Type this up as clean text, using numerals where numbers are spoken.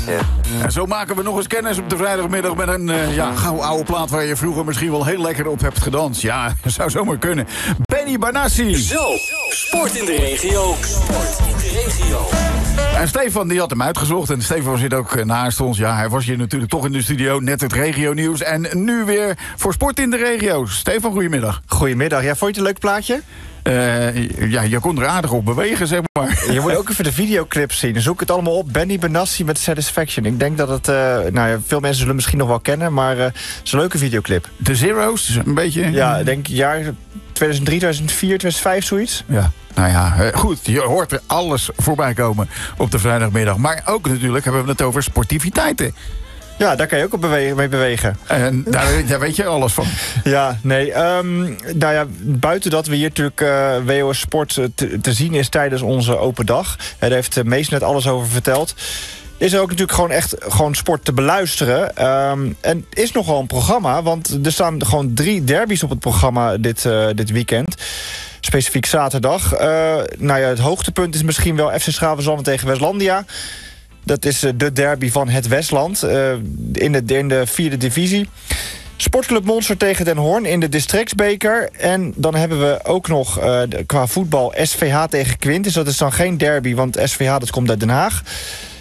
En zo maken we nog eens kennis op de vrijdagmiddag met een gouden oude plaat waar je vroeger misschien wel heel lekker op hebt gedanst. Ja, dat zou zomaar kunnen. Benny Benassi. Zo, sport in de regio. En Stefan die had hem uitgezocht. En Stefan zit ook naast ons. Ja, hij was hier natuurlijk toch in de studio. Net het regionieuws. En nu weer voor sport in de regio. Stefan, goedemiddag. Goedemiddag. Ja, vond je het een leuk plaatje? Je kon er aardig op bewegen, zeg maar. Je moet ook even de videoclips zien. Zoek het allemaal op. Benny Benassi met Satisfaction. Ik denk dat het... veel mensen zullen misschien nog wel kennen, maar het is een leuke videoclip. De Zero's, een beetje? Ja, ik denk jaar 2003, 2004, 2005, zoiets. Ja. Nou ja, goed, je hoort er alles voorbij komen op de vrijdagmiddag. Maar ook natuurlijk hebben we het over sportiviteiten. Ja, daar kan je ook mee bewegen. En daar weet je alles van. Ja, nee. Buiten dat we hier natuurlijk WOS Sport te zien is tijdens onze open dag. Daar heeft Mees net alles over verteld. Is er ook natuurlijk gewoon echt sport te beluisteren. En is nogal een programma, want er staan gewoon 3 derbies op het programma dit weekend. Specifiek zaterdag. Het hoogtepunt is misschien wel FC Schravenzanden tegen Westlandia. Dat is de derby van het Westland in de 4e divisie. Sportclub Monster tegen Den Hoorn in de districtsbeker. En dan hebben we ook nog qua voetbal SVH tegen Quintus. Dat is dan geen derby, want SVH dat komt uit Den Haag.